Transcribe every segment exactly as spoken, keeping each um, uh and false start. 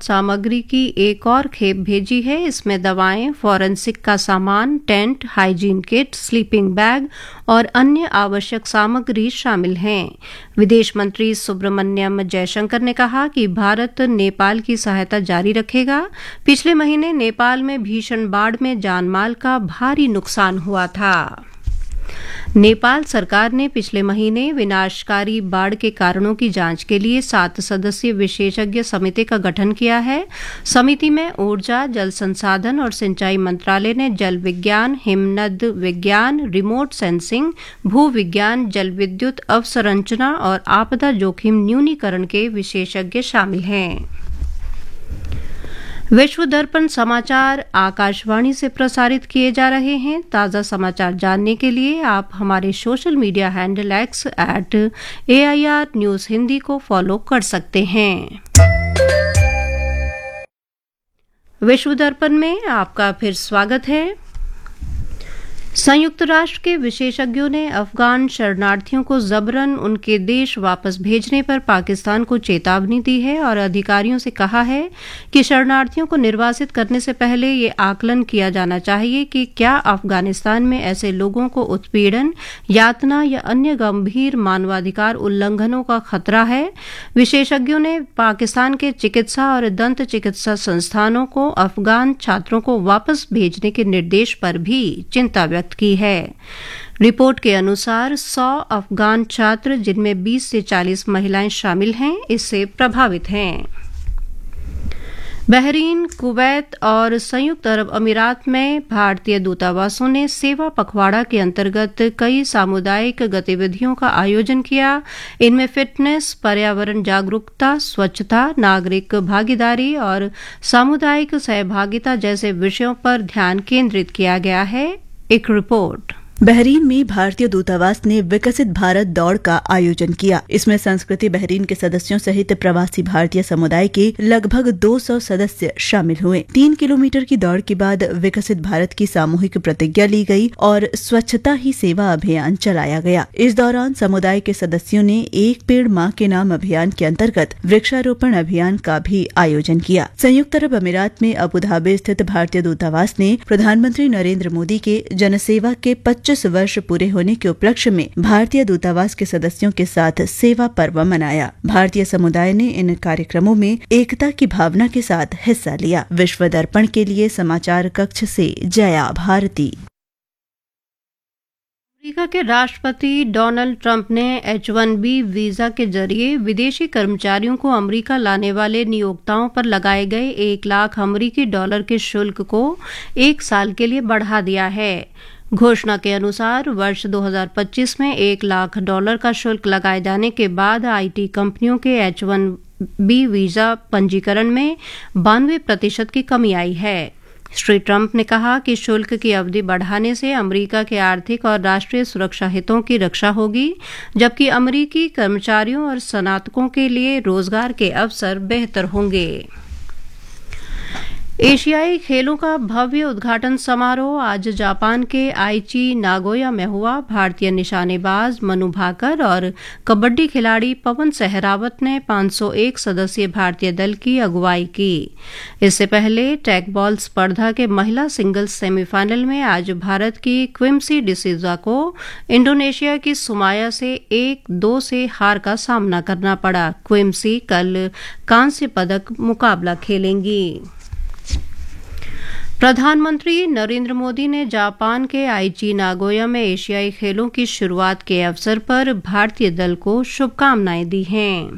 सामग्री की एक और खेप भेजी है। इसमें दवाएं, फॉरेंसिक का सामान, tent, hygiene kit, sleeping bag और अन्य आवश्यक सामग्री शामिल हैं। विदेश मंत्री सुब्रमण्यम जयशंकर ने कहा कि भारत नेपाल की सहायता जारी रखेगा। पिछले महीने नेपाल में भीषण बाढ़ में जानमाल का भारी नुकसान हुआ था। नेपाल सरकार ने पिछले महीने विनाशकारी बाढ़ के कारणों की जांच के लिए सात सदस्यीय विशेषज्ञ समिति का गठन किया है। समिति में ऊर्जा, जल संसाधन और सिंचाई मंत्रालय ने जल विज्ञान, हिमनद विज्ञान, रिमोट सेंसिंग, भू विज्ञान, जल विद्युत अवसंरचना और आपदा जोखिम न्यूनीकरण के विशेषज्ञ शामिल हैं। विश्व दर्पण समाचार आकाशवाणी से प्रसारित किए जा रहे हैं। ताज़ा समाचार जानने के लिए आप हमारे social media handle x eight A I R news Hindi को फॉलो कर सकते हैं। विश्व दर्पण में आपका फिर स्वागत है। संयुक्त राष्ट्र के विशेषज्ञों ने अफगान शरणार्थियों को जबरन उनके देश वापस भेजने पर पाकिस्तान को चेतावनी दी है और अधिकारियों से कहा है कि शरणार्थियों को निर्वासित करने से पहले ये आकलन किया जाना चाहिए कि क्या अफगानिस्तान में ऐसे लोगों को उत्पीड़न, यातना या अन्य गंभीर मानवाधिकार उल्लंघनों का खतरा है। विशेषज्ञों ने पाकिस्तान के चिकित्सा और दंत चिकित्सा संस्थानों को अफगान छात्रों को वापस भेजने के निर्देश पर भी चिंता व्यक्त की है। रिपोर्ट के अनुसार सौ अफगान छात्र, जिनमें बीस से चालीस महिलाएं शामिल हैं, इससे प्रभावित हैं। बहरीन, कुवैत और संयुक्त अरब अमीरात में भारतीय दूतावासों ने सेवा पखवाड़ा के अंतर्गत कई सामुदायिक गतिविधियों का आयोजन किया। इनमें फिटनेस, पर्यावरण जागरूकता, स्वच्छता, नागरिक भागीदारी और सामुदायिक सहभागिता जैसे विषयों पर ध्यान केंद्रित किया गया है। एक रिपोर्ट। बहरीन में भारतीय दूतावास ने विकसित भारत दौड़ का आयोजन किया। इसमें संस्कृति बहरीन के सदस्यों सहित प्रवासी भारतीय समुदाय के लगभग दो सौ सदस्य शामिल हुए। तीन किलोमीटर की दौड़ के बाद विकसित भारत की सामूहिक प्रतिज्ञा ली गई और स्वच्छता ही सेवा अभियान चलाया गया। इस दौरान समुदाय के सदस्यों ने एक पेड़ माँ के नाम अभियान के अंतर्गत वृक्षारोपण अभियान का भी आयोजन किया। संयुक्त अरब अमीरात में अबुधाबी स्थित भारतीय दूतावास ने प्रधानमंत्री नरेंद्र मोदी के जनसेवा के पच्चीस वर्ष पूरे होने के उपलक्ष्य में भारतीय दूतावास के सदस्यों के साथ सेवा पर्व मनाया। भारतीय समुदाय ने इन कार्यक्रमों में एकता की भावना के साथ हिस्सा लिया। विश्व दर्पण के लिए समाचार कक्ष से जया भारती। अमेरिका के राष्ट्रपति डोनाल्ड ट्रंप ने एच वन बी वीजा के जरिए विदेशी कर्मचारियों को अमेरिका लाने वाले नियोक्ताओं पर लगाए गए एक लाख अमेरिकी डॉलर के शुल्क को एक साल के लिए बढ़ा दिया है। घोषणा के अनुसार वर्ष दो हज़ार पच्चीस में एक लाख डॉलर का शुल्क लगाए जाने के बाद आईटी कंपनियों के एच वन बी वीजा पंजीकरण में बानवे प्रतिशत की कमी आई है। श्री ट्रंप ने कहा कि शुल्क की अवधि बढ़ाने से अमेरिका के आर्थिक और राष्ट्रीय सुरक्षा हितों की रक्षा होगी, जबकि अमेरिकी कर्मचारियों और स्नातकों के लिए रोजगार के अवसर बेहतर होंगे। एशियाई खेलों का भव्य उद्घाटन समारोह आज जापान के आईची नागोया में हुआ। भारतीय निशानेबाज मनु भाकर और कबड्डी खिलाड़ी पवन सहरावत ने पाँच सौ एक सदस्यीय भारतीय दल की अगुवाई की। इससे पहले टैगबॉल स्पर्धा के महिला सिंगल्स सेमीफाइनल में आज भारत की क्विम्सी डिसूजा को इंडोनेशिया की सुमाया से एक दो से हार का सामना करना पड़ा। क्विम्सी कल कांस्य पदक मुकाबला खेलेंगी। प्रधानमंत्री नरेंद्र मोदी ने जापान के आईची नागोया में एशियाई खेलों की शुरुआत के अवसर पर भारतीय दल को शुभकामनाएं दी हैं।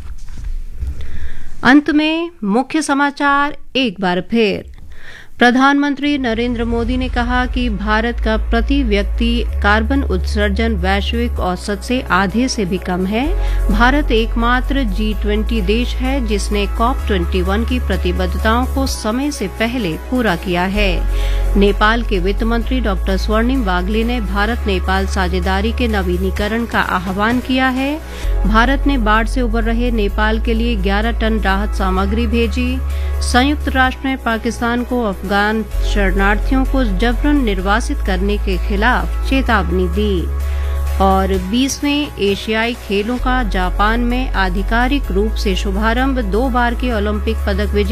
अंत में मुख्य समाचार एक बार फिर। प्रधानमंत्री नरेंद्र मोदी ने कहा कि भारत का प्रति व्यक्ति कार्बन उत्सर्जन वैश्विक औसत से आधे से भी कम है। भारत एकमात्र जी ट्वेंटी देश है जिसने कॉप इक्कीस की प्रतिबद्धताओं को समय से पहले पूरा किया है। नेपाल के वित्त मंत्री डॉक्टर स्वर्णिम वागले ने भारत नेपाल साझेदारी के नवीनीकरण का आह्वान किया है। भारत ने बाढ़ से उबर रहे नेपाल के लिए ग्यारह टन राहत सामग्री भेजी। संयुक्त राष्ट्र ने पाकिस्तान को अफगान शरणार्थियों को जबरन निर्वासित करने के खिलाफ चेतावनी दी। और बीसवें एशियाई खेलों का जापान में आधिकारिक रूप से शुभारंभ। दो बार के ओलंपिक पदक विजेता